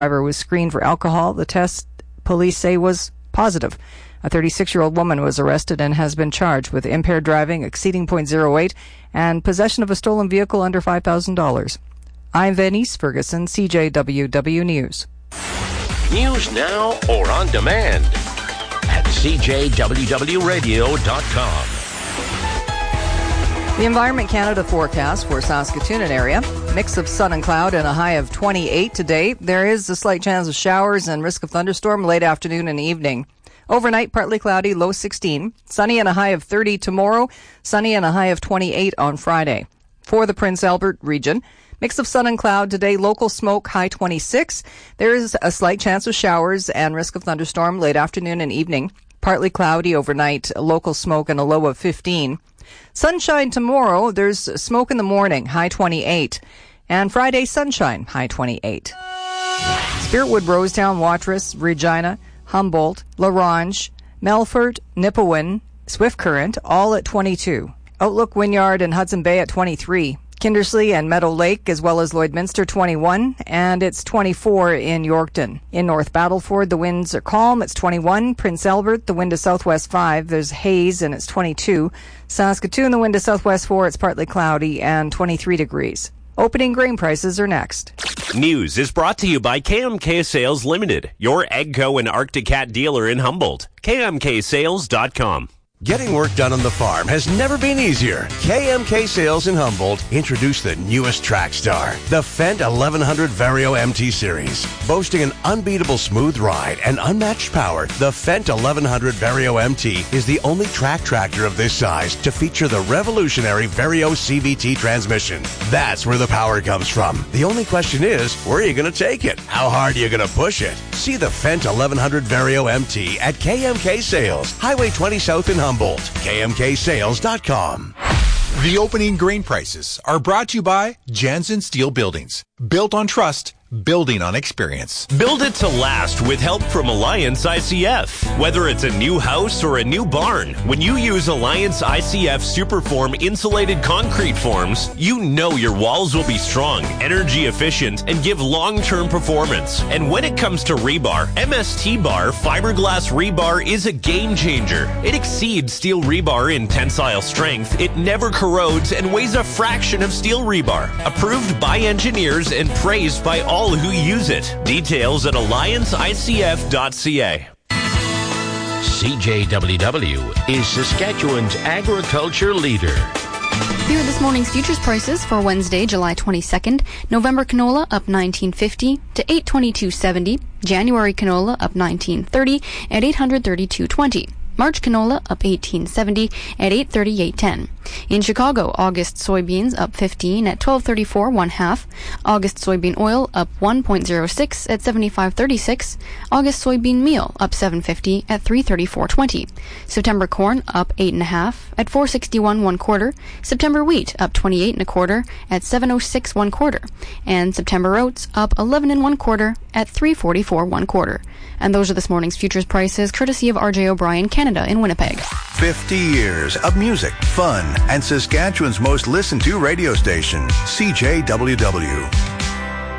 driver was screened for alcohol. The test, police say, was positive. A 36-year-old woman was arrested and has been charged with impaired driving exceeding .08 and possession of a stolen vehicle under $5,000. I'm Venice Ferguson, CJWW News. News now or on demand at CJWWradio.com. The Environment Canada forecast for Saskatoon and area. Mix of sun and cloud and a high of 28 today. There is a slight chance of showers and risk of thunderstorm late afternoon and evening. Overnight, partly cloudy, low 16. Sunny and a high of 30 tomorrow. Sunny and a high of 28 on Friday. For the Prince Albert region, mix of sun and cloud today, local smoke, high 26. There is a slight chance of showers and risk of thunderstorm late afternoon and evening. Partly cloudy overnight, local smoke and a low of 15. Sunshine tomorrow, there's smoke in the morning, high 28. And Friday, sunshine, high 28. Spiritwood, Rosetown, Watrous, Regina, Humboldt, La Ronge, Melfort, Nipawin, Swift Current, all at 22. Outlook, Wynyard, and Hudson Bay at 23. Kindersley and Meadow Lake, as well as Lloydminster, 21, and it's 24 in Yorkton. In North Battleford, the winds are calm, it's 21. Prince Albert, the wind is southwest 5, there's haze, and it's 22. Saskatoon, the wind is southwest 4, it's partly cloudy, and 23 degrees. Opening grain prices are next. News is brought to you by KMK Sales Limited, your AGCO and Arctic Cat dealer in Humboldt. KMKSales.com. Getting work done on the farm has never been easier. KMK Sales in Humboldt introduced the newest track star, the Fendt 1100 Vario MT Series. Boasting an unbeatable smooth ride and unmatched power, the Fendt 1100 Vario MT is the only track tractor of this size to feature the revolutionary Vario CVT transmission. That's where the power comes from. The only question is, where are you going to take it? How hard are you going to push it? See the Fendt 1100 Vario MT at KMK Sales, Highway 20 South in Humboldt. KMKSales.com. The opening grain prices are brought to you by Jansen Steel Buildings. Built on trust, building on experience. Build it to last with help from Alliance ICF. Whether it's a new house or a new barn, when you use Alliance ICF Superform insulated concrete forms, you know your walls will be strong, energy efficient, and give long-term performance. And when it comes to rebar, MST Bar fiberglass rebar is a game changer. It exceeds steel rebar in tensile strength, it never corrodes, and weighs a fraction of steel rebar. Approved by engineers and praised by all who use it. Details at allianceicf.ca. CJWW is Saskatchewan's agriculture leader. Here are this morning's futures prices for Wednesday, July 22nd. November canola up $19.50 to $822.70. January canola up $19.30 at $832.20. March canola up $18.70 at $838.10. In Chicago, August soybeans up 15 at $12.34 1/2. August soybean oil up 1.06 at $75.36. August soybean meal up $7.50 at $334.20. September corn up 8 1/2 at $461 1/4. September wheat up 28 1/4 at $706 1/4. And September oats up 11 1/4 at $344 1/4. And those are this morning's futures prices, courtesy of RJ O'Brien, Canada in Winnipeg. 50 years of music, fun, and Saskatchewan's most listened to radio station, CJWW.